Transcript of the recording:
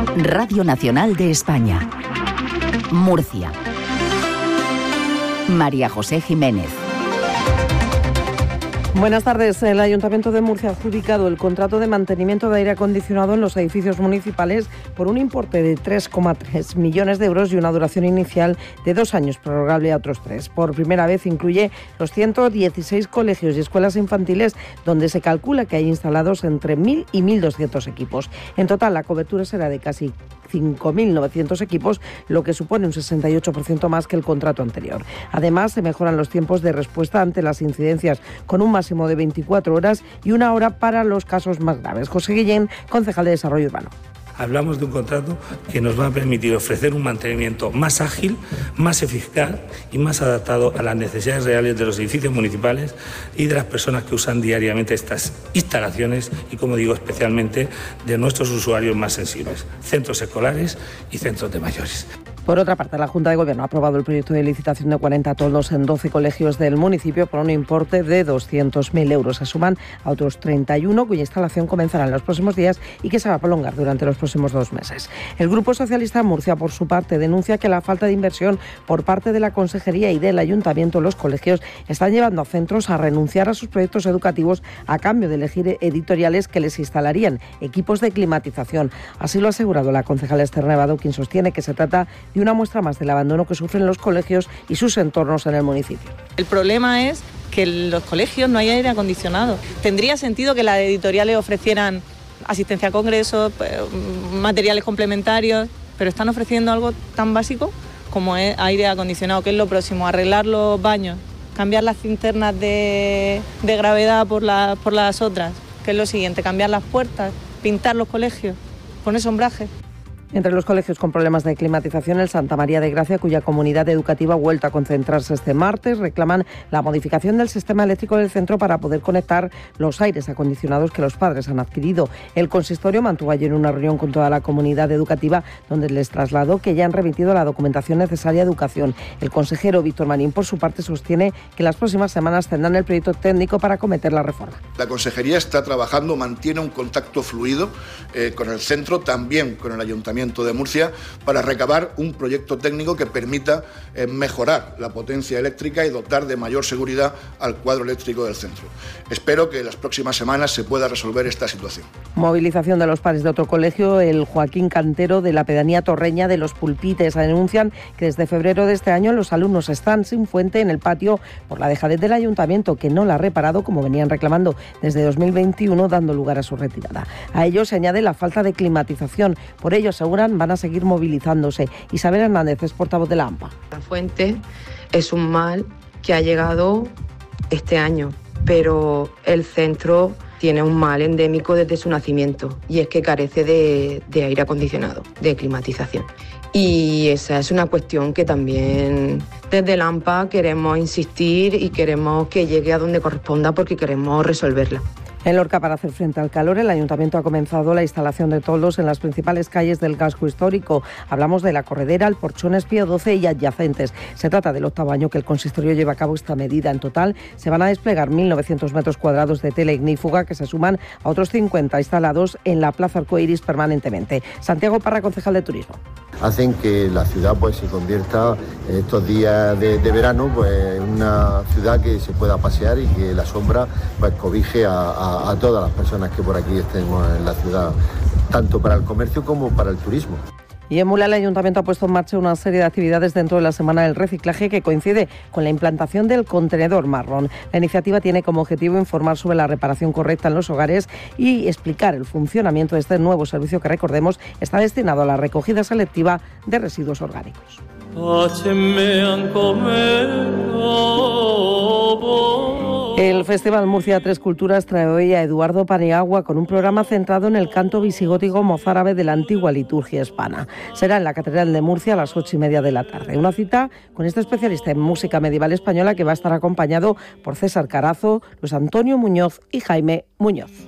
Radio Nacional de España. Murcia. María José Jiménez. Buenas tardes. El Ayuntamiento de Murcia ha adjudicado el contrato de mantenimiento de aire acondicionado en los edificios municipales por un importe de 3,3 millones de euros y una duración inicial de 2 años, prorrogable a otros 3. Por primera vez incluye los 116 colegios y escuelas infantiles, donde se calcula que hay instalados entre 1.000 y 1.200 equipos. En total, la cobertura será de casi 5.900 equipos, lo que supone un 68% más que el contrato anterior. Además, se mejoran los tiempos de respuesta ante las incidencias, con un máximo de 24 horas y 1 hora para los casos más graves. José Guillén, concejal de Desarrollo Urbano. Hablamos de un contrato que nos va a permitir ofrecer un mantenimiento más ágil, más eficaz y más adaptado a las necesidades reales de los edificios municipales y de las personas que usan diariamente estas instalaciones y, como digo, especialmente de nuestros usuarios más sensibles, centros escolares y centros de mayores. Por otra parte, la Junta de Gobierno ha aprobado el proyecto de licitación de 40 toldos en 12 colegios del municipio por un importe de 200.000 euros. Se suman a otros 31 cuya instalación comenzará en los próximos días y que se va a prolongar durante los próximos 2 meses. El Grupo Socialista de Murcia, por su parte, denuncia que la falta de inversión por parte de la Consejería y del Ayuntamiento en los colegios están llevando a centros a renunciar a sus proyectos educativos a cambio de elegir editoriales que les instalarían equipos de climatización. Así lo ha asegurado la concejala Esther Nevado, quien sostiene que se trata de una muestra más del abandono que sufren los colegios y sus entornos en el municipio. El problema es que en los colegios no hay aire acondicionado. Tendría sentido que las editoriales ofrecieran asistencia a congresos, materiales complementarios, pero están ofreciendo algo tan básico como es aire acondicionado, que es lo próximo, arreglar los baños, cambiar las cinternas de gravedad por las otras, que es lo siguiente, cambiar las puertas, pintar los colegios, poner sombraje. Entre los colegios con problemas de climatización, el Santa María de Gracia, cuya comunidad educativa ha vuelto a concentrarse este martes, reclaman la modificación del sistema eléctrico del centro para poder conectar los aires acondicionados que los padres han adquirido. El consistorio mantuvo ayer una reunión con toda la comunidad educativa donde les trasladó que ya han remitido la documentación necesaria a educación. El consejero Víctor Marín, por su parte, sostiene que las próximas semanas tendrán el proyecto técnico para acometer la reforma. La Consejería está trabajando, mantiene un contacto fluido con el centro, también con el Ayuntamiento de Murcia, para recabar un proyecto técnico que permita mejorar la potencia eléctrica y dotar de mayor seguridad al cuadro eléctrico del centro. Espero que en las próximas semanas se pueda resolver esta situación. Movilización de los padres de otro colegio, el Joaquín Cantero de la pedanía torreña de Los Pulpites. Denuncian que desde febrero de este año los alumnos están sin fuente en el patio por la dejadez del ayuntamiento, que no la ha reparado como venían reclamando desde 2021, dando lugar a su retirada. A ello se añade la falta de climatización. Por ello, aseguran, van a seguir movilizándose. Isabel Hernández es portavoz de la AMPA. La fuente es un mal que ha llegado este año, pero el centro tiene un mal endémico desde su nacimiento y es que carece de aire acondicionado, de climatización. Y esa es una cuestión que también desde la AMPA queremos insistir y queremos que llegue a donde corresponda porque queremos resolverla. En Lorca, para hacer frente al calor, el Ayuntamiento ha comenzado la instalación de toldos en las principales calles del casco histórico. Hablamos de La Corredera, el Porchones, Pío XII y adyacentes. Se trata del 8º año que el consistorio lleva a cabo esta medida. En total, se van a desplegar 1.900 metros cuadrados de tela ignífuga, que se suman a otros 50 instalados en la Plaza Arcoiris permanentemente. Santiago Parra, concejal de Turismo. Hacen que la ciudad se convierta en estos días de verano en una ciudad que se pueda pasear y que la sombra cobije a todas las personas que por aquí estemos en la ciudad, tanto para el comercio como para el turismo. Y en Mula el Ayuntamiento ha puesto en marcha una serie de actividades dentro de la Semana del Reciclaje que coincide con la implantación del contenedor marrón. La iniciativa tiene como objetivo informar sobre la reparación correcta en los hogares y explicar el funcionamiento de este nuevo servicio que, recordemos, está destinado a la recogida selectiva de residuos orgánicos. El Festival Murcia Tres Culturas trae hoy a Eduardo Paniagua con un programa centrado en el canto visigótico mozárabe de la antigua liturgia hispana. Será en la Catedral de Murcia a las 8:30 de la tarde. Una cita con este especialista en música medieval española que va a estar acompañado por César Carazo, Luis Antonio Muñoz y Jaime Muñoz.